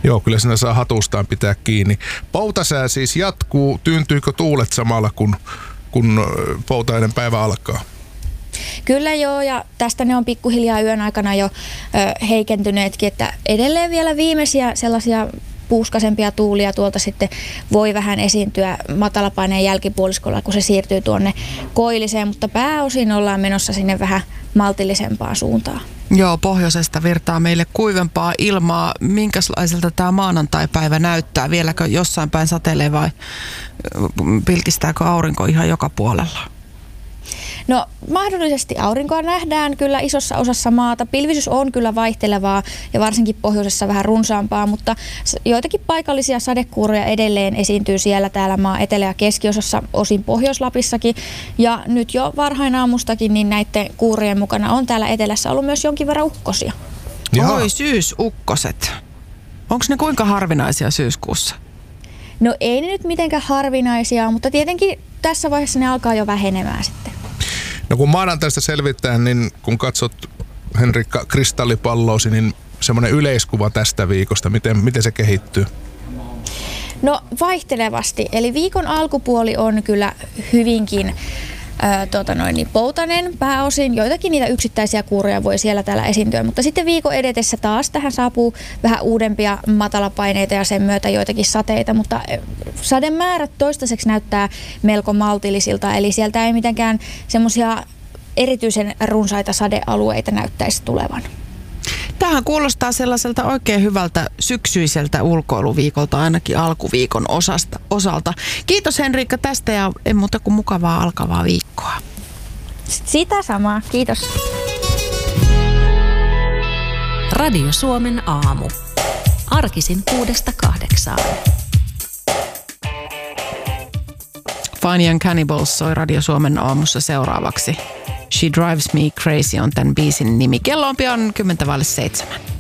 Joo, kyllä siinä saa hatustaan pitää kiinni. Poutasää siis jatkuu. Tyyntyykö tuulet samalla, kun poutainen päivä alkaa? Kyllä joo, ja tästä ne on pikkuhiljaa yön aikana jo heikentyneetkin, että edelleen vielä viimeisiä sellaisia puuskasempia tuulia tuolta sitten voi vähän esiintyä matalapaineen jälkipuoliskolla, kun se siirtyy tuonne koilliseen, mutta pääosin ollaan menossa sinne vähän maltillisempaa suuntaan. Joo, pohjoisesta virtaa meille kuivempaa ilmaa. Minkälaiselta tämä maanantai-päivä näyttää? Vieläkö jossain päin satelee vai pilkistääkö aurinko ihan joka puolella? No mahdollisesti aurinkoa nähdään kyllä isossa osassa maata. Pilvisyys on kyllä vaihtelevaa ja varsinkin pohjoisessa vähän runsaampaa, mutta joitakin paikallisia sadekuuroja edelleen esiintyy siellä täällä maan etelä- ja keskiosassa, osin Pohjois-Lapissakin. Ja nyt jo varhain aamustakin niin näiden kuurien mukana on täällä etelässä ollut myös jonkin verran ukkosia. Oi, syysukkoset. Onko ne kuinka harvinaisia syyskuussa? No ei ne nyt mitenkään harvinaisia, mutta tietenkin tässä vaiheessa ne alkaa jo vähenemään sitten. No kun maanantaista selvittää, niin kun katsot Henrikka kristallipalloosi, niin semmoinen yleiskuva tästä viikosta, miten se kehittyy? No vaihtelevasti, eli viikon alkupuoli on kyllä hyvinkin poutainen pääosin. Joitakin niitä yksittäisiä kuuroja voi siellä täällä esiintyä, mutta sitten viikon edetessä taas tähän saapuu vähän uudempia matalapaineita ja sen myötä joitakin sateita, mutta sademäärät toistaiseksi näyttää melko maltillisilta, eli sieltä ei mitenkään semmoisia erityisen runsaita sadealueita näyttäisi tulevan. Tämähän kuulostaa sellaiselta oikein hyvältä syksyiseltä ulkoiluviikolta, ainakin alkuviikon osalta. Kiitos Henriikka tästä ja en muuta kuin mukavaa alkavaa viikkoa. Sitä samaa, kiitos. Radio Suomen aamu. Arkisin 6–8. Fine and Cannibals soi Radio Suomen aamussa seuraavaksi. She Drives Me Crazy on tämän biisin nimi. Kello on pian 6:50.